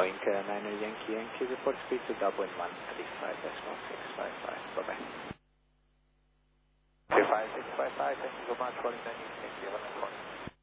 Boeing 9 Yankee Yankee, report speed to Dublin 135.655. Bye-bye. 25655, thank you so much, calling 9 Yankee Yankee, 1140.